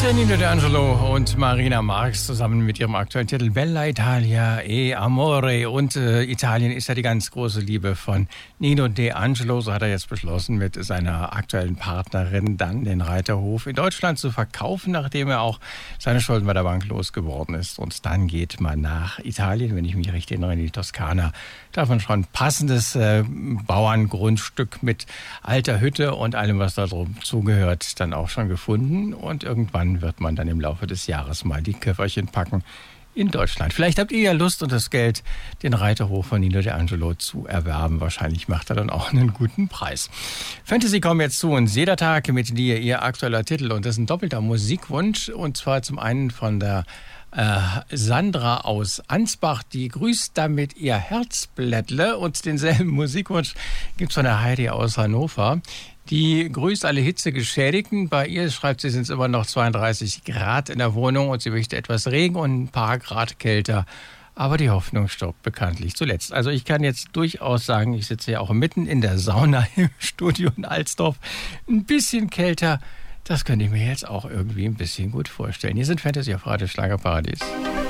Nino D'Angelo und Marina Marx zusammen mit ihrem aktuellen Titel Bella Italia e Amore. Und Italien ist ja die ganz große Liebe von Nino D'Angelo. So hat er jetzt beschlossen, mit seiner aktuellen Partnerin dann den Reiterhof in Deutschland zu verkaufen, nachdem er auch seine Schulden bei der Bank losgeworden ist. Und dann geht man nach Italien, wenn ich mich richtig erinnere, in die Toskana. Da hat man schon ein passendes Bauerngrundstück mit alter Hütte und allem, was da drum zugehört, dann auch schon gefunden. Und irgendwann wird man dann im Laufe des Jahres mal die Köfferchen packen in Deutschland. Vielleicht habt ihr ja Lust und das Geld, den Reiterhof von Nino D'Angelo zu erwerben. Wahrscheinlich macht er dann auch einen guten Preis. Fantasy kommen jetzt zu und Sedertag mit dir, ihr aktueller Titel. Und das ist ein doppelter Musikwunsch. Und zwar zum einen von der Sandra aus Ansbach, die grüßt damit ihr Herzblättle, und denselben Musikwunsch gibt's von der Heidi aus Hannover. Die grüßt alle Hitzegeschädigten. Bei ihr, schreibt sie, sind es immer noch 32 Grad in der Wohnung und sie möchte etwas Regen und ein paar Grad kälter. Aber die Hoffnung stirbt bekanntlich zuletzt. Also ich kann jetzt durchaus sagen, ich sitze ja auch mitten in der Sauna im Studio in Alsdorf. Ein bisschen kälter, das könnte ich mir jetzt auch irgendwie ein bisschen gut vorstellen. Hier sind Fantasy auf Radio Schlagerparadies.